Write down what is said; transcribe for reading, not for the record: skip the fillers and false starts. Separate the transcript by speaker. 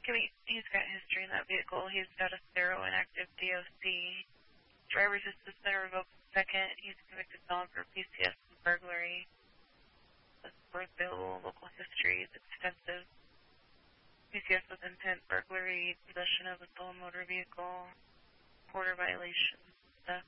Speaker 1: He's got history in that vehicle. He's got a thorough and active DOC. Driver's assistant revoked second. He's convicted felon for PCS and burglary. The fourth available local history is extensive. PCS with intent, burglary, possession of a stolen motor vehicle, border violation.